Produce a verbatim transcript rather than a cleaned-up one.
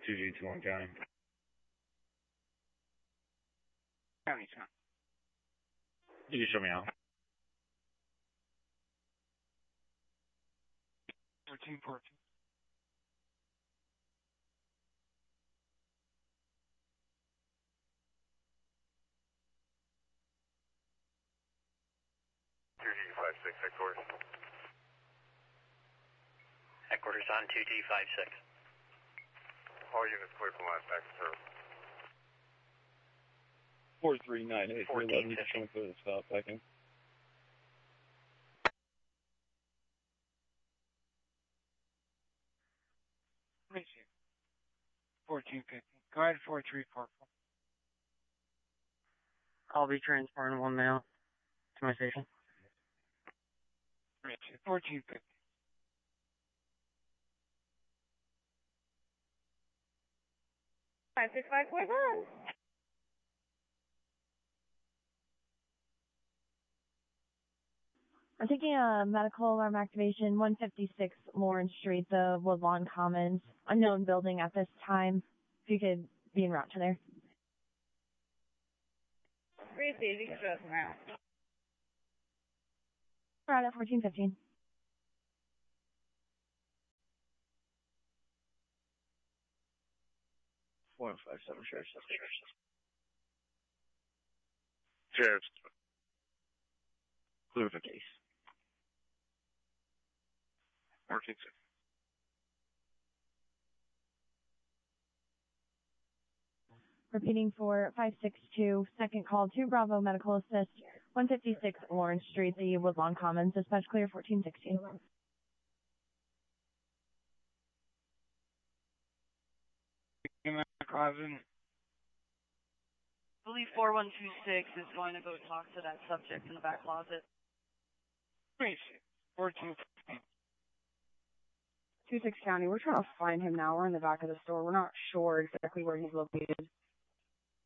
two G two one County. County time. You can show me out. Fourteen fourteen. two G five six headquarters. Headquarters on two G five six. All units clear from last back to service. four three nine eight three eleven, just trying to clear the stop backing. Fourteen fifteen. Go ahead, four three four four. I'll be transporting one male to my station. Fourteen fifteen. Five six five point one. I'm taking a medical alarm activation, one fifty-six Lawrence Street, the Woodlawn Commons. Unknown building at this time. If you could be en route to there. Received, you can show us around. Right at fourteen fifteen. four five seven, Sheriff's. Sheriff's. Clear the case. fourteen six. Repeating for five six two, second call to Bravo Medical Assist, one fifty-six Lawrence Street, the Woodlawn Commons, dispatch clear fourteen sixteen. I believe four one two six is going to go talk to that subject in the back closet. fourteen fifteen. two six County, we're trying to find him now. We're in the back of the store. We're not sure exactly where he's located.